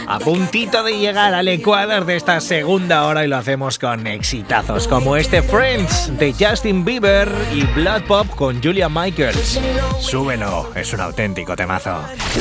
A puntito de llegar al ecuador de esta segunda hora y lo hacemos con exitazos como este Friends de Justin Bieber y Blood Pop con Julia Michaels. Súbelo, es un auténtico temazo.